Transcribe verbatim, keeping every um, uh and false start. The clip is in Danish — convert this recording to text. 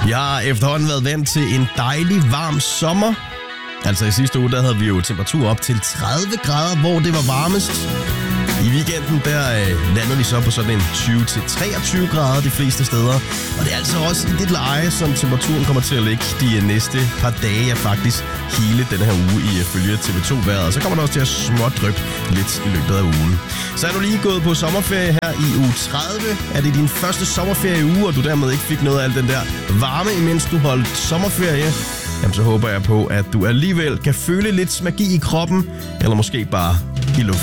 Jeg har efterhånden været vant til en dejlig varm sommer. Altså i sidste uge, der havde vi jo temperatur op til tredive grader, hvor det var varmest. I weekenden, der øh, landede vi så på sådan en tyve til treogtyve grader de fleste steder. Og det er altså også i det leje, som temperaturen kommer til at ligge de næste par dage, ja faktisk hele den her uge ifølge T V to-vejret. Så kommer der også til at smådryppe lidt i løbet af ugen. Så er du lige gået på sommerferie her i uge tredive. Er det din første sommerferieuge, og du dermed ikke fik noget af al den der varme, imens du holdt sommerferie? Jamen så håber jeg på, at du alligevel kan føle lidt magi i kroppen, eller måske bare i luften.